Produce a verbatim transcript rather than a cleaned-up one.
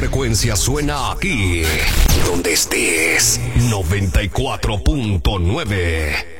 frecuencia suena aquí. Donde estés, noventa y cuatro punto nueve.